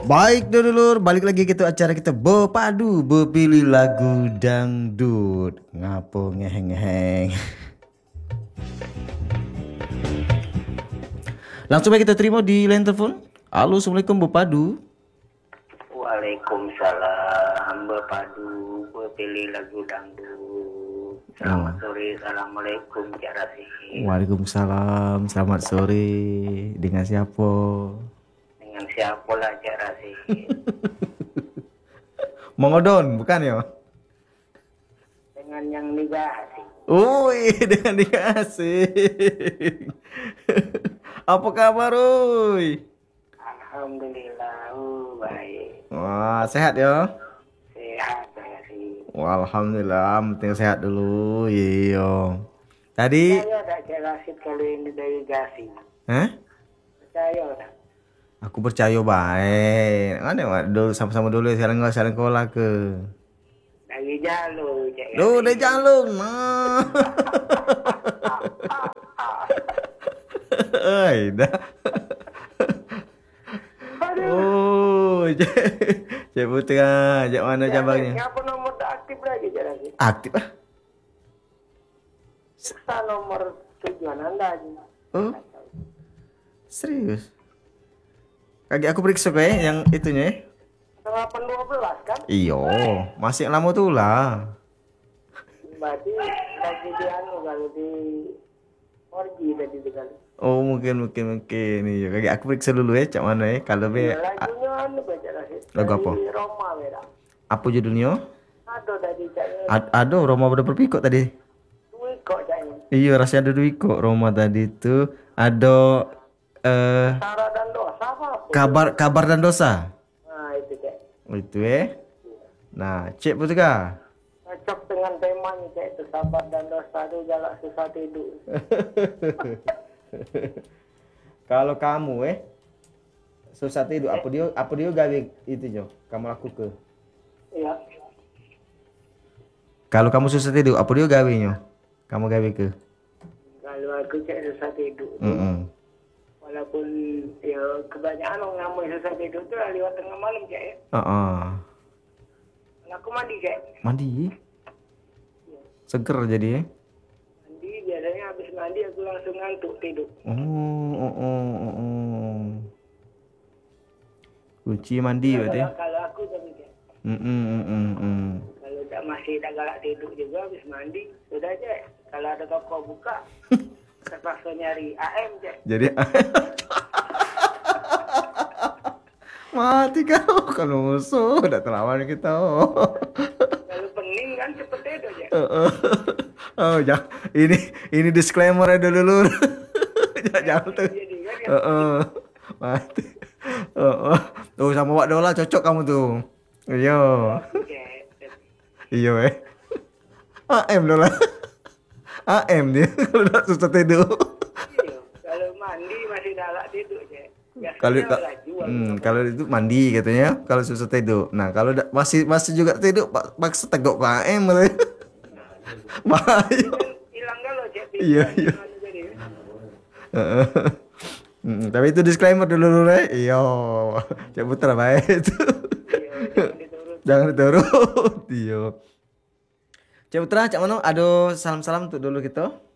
Baik dulur, balik lagi kita acara kita berpadu berpilih lagu dangdut. Ngapo ngeheng-ngeheng. Langsung aja kita terima di line telepon. Halo, assalamualaikum berpadu. Waalaikumsalam, berpadu berpilih lagu dangdut. Selamat sore, assalamualaikum Cak Rasif. Waalaikumsalam, selamat sore. Dengan siapa? Dengan siapa lah Cak Rasif? Mongodon, bukan ya? Dengan yang dikasih. Dengan dikasih. Apa kabar, Uy? Alhamdulillah, baik. Wah, sehat ya? Sehat Cak Rasif. Wah, alhamdulillah, penting sehat dulu. Iya. Tadi, Percaya tak Cak Rasif kalau ini dari gasing? Percaya tak? aku percaya baik. Mana Mak? Dulu sama-sama dulu sekarang enggak saling sekolah ke. Dari jalur Cak Duh, Rasif. udah jalung. Nah. Dah. Oh, Cek Putra, Cek mana cabangnya? Kenapa nomor tak aktif lagi Cak Rasif? Aktif ah. Kita nomor tujuan Anda aja. Oh, serius? Kaki aku periksa kayak yang itunya. 812 kan? Iyo, masih lama tuh lah. Berarti lagi di anu kalau di 4G tadi kali. Oh, mungkin iya. Kaki aku periksa dulu ya, cak mana ya? Kalau be Lagunya anu baca Rasif. lagu apa? Dari Roma beda. Apa judulnya? Ada dari caknya. Aduh, Roma udah berpikok tadi. Duit kok caknya. Iya, rasanya ada duit kok Roma tadi itu. Ada Tara dan dosa apa? kabar dan dosa. Nah itu cak. Oh, itu Nah, Cek Putra. Cocok dengan temanya cak itu sabar dan dosa itu galak susah tidur. Kalau kamu susah tidur, apa dia gawe itu jo? Kamu lakukan. Iya. Kalau kamu susah tidur, apa dia gawe nyo? Kamu gawe ke? Kalau aku cak susah tidur. Walaupun ya kebanyakan orang ngamuk susah tidur itu lewat tengah malam cak ya. Kalau aku mandi cak. Mandi. Seger jadi ya. Mandi biasanya habis mandi aku langsung ngantuk tidur. Kunci mandi berarti. Kalau aku tapi cak. Kalau masih tak galak tidur juga habis mandi sudah cak. Kalau ada toko buka terpaksa nyari AM cak. Jadi mati kau kalau musuh udah terlawan kita. Kalau pening kan cepet tidur cak. Oh, jangan. Ini disclaimer ya dulu. Jangan tuh. Jadi kan Mati. Tuh sama Wak Dola cocok kamu tuh. Iya. Iya AM Dola. AM dia kalau udah susah tidur. Iya, kalau mandi masih galak tidur cak. Kalau itu mandi katanya kalau susah tidur. Nah, kalau masih juga tidur paksa tegok ke AM katanya. Bahaya. Hilang kalau cak. Iya. Tapi itu disclaimer dulu ya. Iya. Cak Putra baik itu. Jangan diturut. Iya. Cak Putra, cak mana? Aduh, salam-salam untuk dulu gitu.